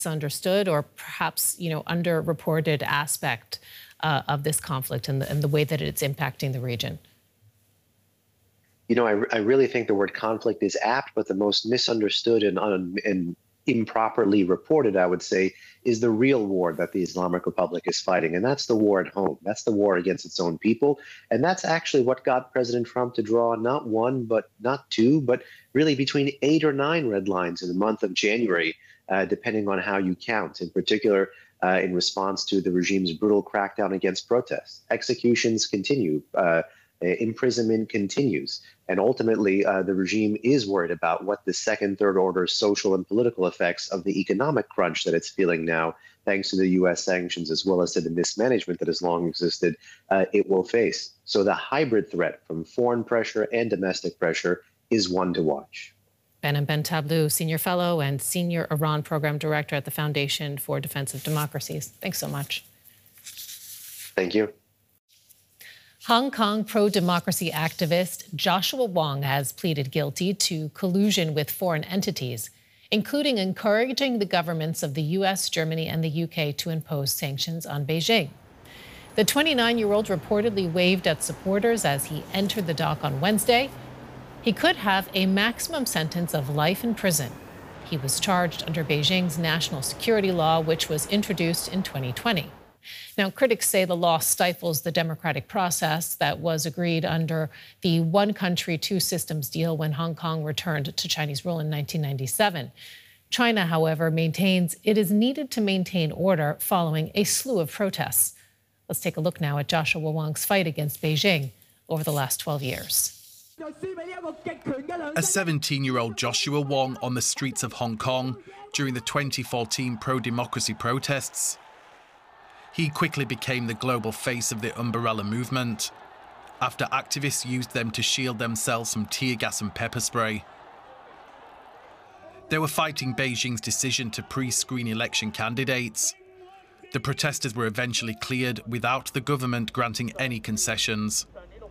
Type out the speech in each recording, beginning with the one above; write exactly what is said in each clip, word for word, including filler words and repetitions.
misunderstood or perhaps, you know, underreported aspect uh, of this conflict and the, and the way that it's impacting the region? You know, I, I really think the word conflict is apt, but the most misunderstood and, un, and improperly reported, I would say, is the real war that the Islamic Republic is fighting. And that's the war at home. That's the war against its own people. And that's actually what got President Trump to draw not one, but not two, but really between eight or nine red lines in the month of January, uh, depending on how you count, in particular, uh, in response to the regime's brutal crackdown against protests. Executions continue. Uh, imprisonment continues. And ultimately, uh, the regime is worried about what the second, third order social and political effects of the economic crunch that it's feeling now, thanks to the U S sanctions, as well as to the mismanagement that has long existed, uh, it will face. So the hybrid threat from foreign pressure and domestic pressure is one to watch. Behnam Bentablu, Senior Fellow and Senior Iran Program Director at the Foundation for Defense of Democracies. Thanks so much. Thank you. Hong Kong pro-democracy activist Joshua Wong has pleaded guilty to collusion with foreign entities, including encouraging the governments of the U S, Germany, and the U K to impose sanctions on Beijing. The twenty-nine-year-old reportedly waved at supporters as he entered the dock on Wednesday. He could have a maximum sentence of life in prison. He was charged under Beijing's national security law, which was introduced in twenty twenty. Now, critics say the law stifles the democratic process that was agreed under the one country, two systems deal when Hong Kong returned to Chinese rule in nineteen ninety-seven. China, however, maintains it is needed to maintain order following a slew of protests. Let's take a look now at Joshua Wong's fight against Beijing over the last twelve years. A seventeen-year-old Joshua Wong on the streets of Hong Kong during the twenty fourteen pro-democracy protests. He quickly became the global face of the umbrella movement after activists used them to shield themselves from tear gas and pepper spray. They were fighting Beijing's decision to pre-screen election candidates. The protesters were eventually cleared without the government granting any concessions.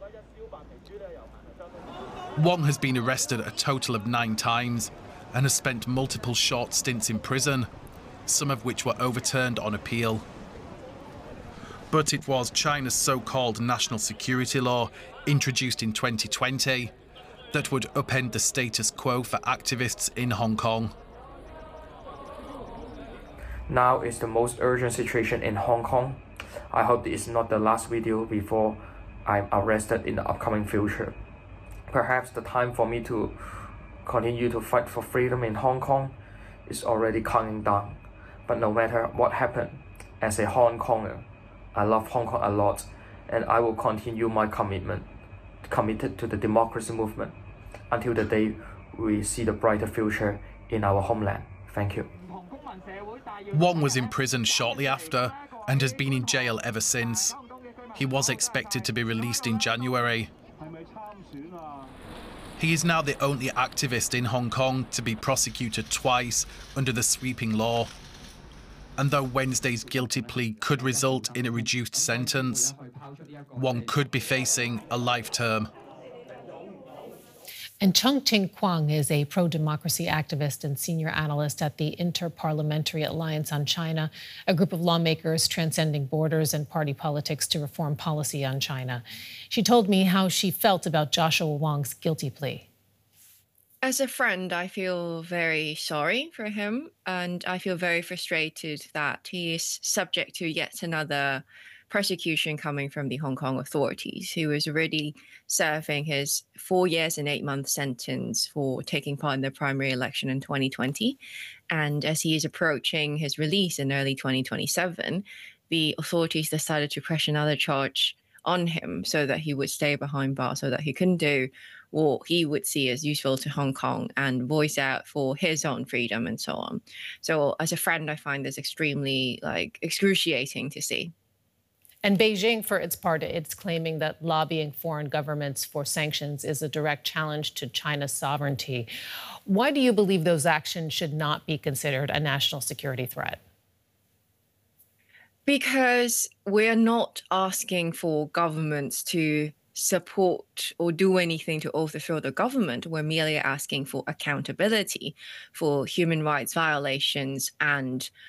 Wong has been arrested a total of nine times and has spent multiple short stints in prison, some of which were overturned on appeal. But it was China's so-called national security law, introduced in twenty twenty, that would upend the status quo for activists in Hong Kong. Now is the most urgent situation in Hong Kong. I hope this is not the last video before I'm arrested in the upcoming future. Perhaps the time for me to continue to fight for freedom in Hong Kong is already counting down. But no matter what happened, as a Hong Konger, I love Hong Kong a lot, and I will continue my commitment, committed to the democracy movement until the day we see the brighter future in our homeland. Thank you. Wong was imprisoned shortly after and has been in jail ever since. He was expected to be released in January. He is now the only activist in Hong Kong to be prosecuted twice under the sweeping law. And though Wednesday's guilty plea could result in a reduced sentence, Wong could be facing a life term. And Chung Ting Kwang is a pro-democracy activist and senior analyst at the Inter-Parliamentary Alliance on China, a group of lawmakers transcending borders and party politics to reform policy on China. She told me how she felt about Joshua Wong's guilty plea. As a friend, I feel very sorry for him, and I feel very frustrated that he is subject to yet another persecution coming from the Hong Kong authorities. He was already serving his four years and eight month sentence for taking part in the primary election in twenty twenty. And as he is approaching his release in early twenty twenty-seven, the authorities decided to press another charge on him so that he would stay behind bars, so that he couldn't do what he would see as useful to Hong Kong and voice out for his own freedom and so on. So as a friend, I find this extremely like excruciating to see. And Beijing, for its part, it's claiming that lobbying foreign governments for sanctions is a direct challenge to China's sovereignty. Why do you believe those actions should not be considered a national security threat? Because we're not asking for governments to support or do anything to overthrow the government. We're merely asking for accountability for human rights violations and